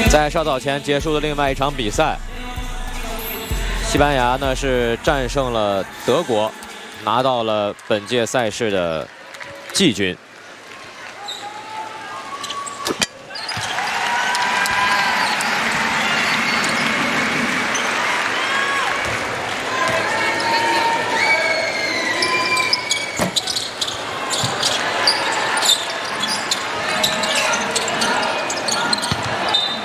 在稍早前结束的另外一场比赛，西班牙呢是战胜了德国，拿到了本届赛事的季军。